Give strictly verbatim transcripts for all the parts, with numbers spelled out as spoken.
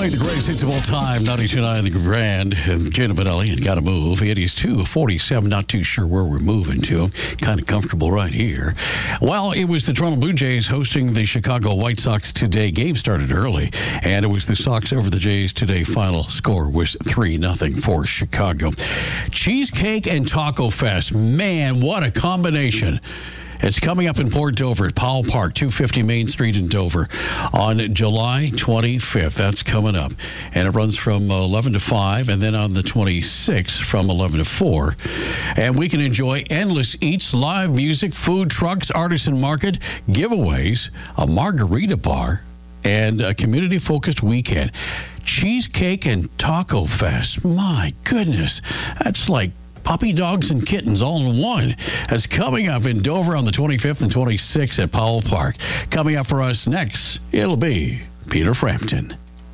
Playing the greatest hits of all time, ninety-two point nine The Grand, and Gina Benelli, and Gotta Move. It is two forty-seven, not too sure where we're moving to. Kind of comfortable right here. Well, it was the Toronto Blue Jays hosting the Chicago White Sox today. Game started early, and it was the Sox over the Jays today. Final score was three nothing for Chicago. Cheesecake and Taco Fest. Man, what a combination. It's coming up in Port Dover at Powell Park, two fifty Main Street in Dover on July twenty-fifth. That's coming up. And it runs from eleven to five, and then on the twenty-sixth from eleven to four. And we can enjoy endless eats, live music, food trucks, artisan market, giveaways, a margarita bar, and a community-focused weekend. Cheesecake and Taco Fest. My goodness. That's like puppy dogs and kittens all in one. That's coming up in Dover on the twenty-fifth and twenty-sixth at Powell Park. Coming up for us next, it'll be Peter Frampton.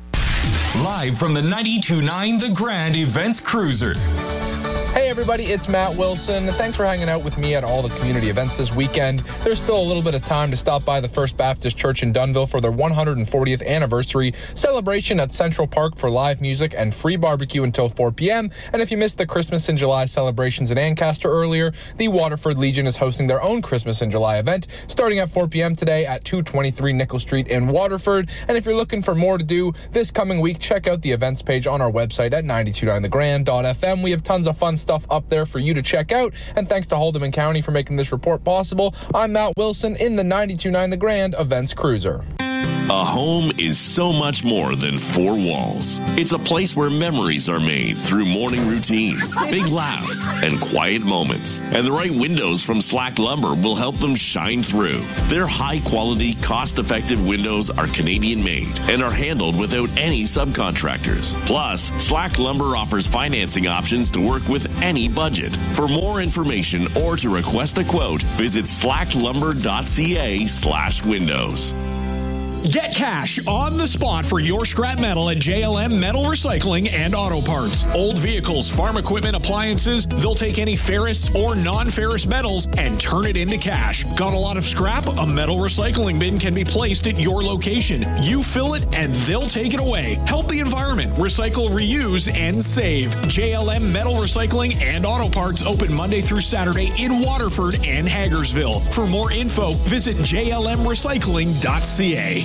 Live from the ninety-two point nine The Grand Events Cruiser. Hey everybody, it's Matt Wilson. Thanks for hanging out with me at all the community events this weekend. There's still a little bit of time to stop by the First Baptist Church in Dunnville for their one hundred fortieth anniversary celebration at Central Park for live music and free barbecue until four p.m. And if you missed the Christmas in July celebrations in Ancaster earlier, the Waterford Legion is hosting their own Christmas in July event starting at four p.m. today at two twenty-three Nickel Street in Waterford. And if you're looking for more to do this coming week, check out the events page on our website at ninety-two point nine the grand dot f m. We have tons of fun stuff up there for you to check out. And thanks to Haldeman County for making this report possible. I'm Matt Wilson in the ninety-two point nine The Grand Events Cruiser. A home is so much more than four walls. It's a place where memories are made through morning routines, big laughs, and quiet moments. And the right windows from Slack Lumber will help them shine through. Their high-quality, cost-effective windows are Canadian-made and are handled without any subcontractors. Plus, Slack Lumber offers financing options to work with any budget. For more information or to request a quote, visit slacklumber.ca slash windows. Get cash on the spot for your scrap metal at J L M Metal Recycling and Auto Parts. Old vehicles, farm equipment, appliances, they'll take any ferrous or non-ferrous metals and turn it into cash. Got a lot of scrap? A metal recycling bin can be placed at your location. You fill it and they'll take it away. Help the environment. Recycle, reuse, and save. J L M Metal Recycling and Auto Parts open Monday through Saturday in Waterford and Hagersville. For more info, visit j l m recycling dot c a.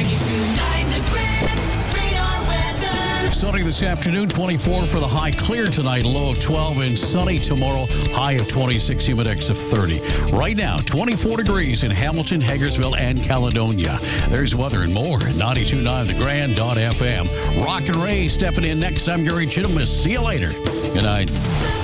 Sunny this afternoon, twenty-four for the high, clear tonight, low of twelve, and sunny tomorrow, high of twenty-six, humidex of thirty. Right now, twenty-four degrees in Hamilton, Hagersville, and Caledonia. There's weather and more at ninety-two point nine the grand dot f m. Rock and Ray stepping in next. I'm Gary Chittimus. See you later. Good night.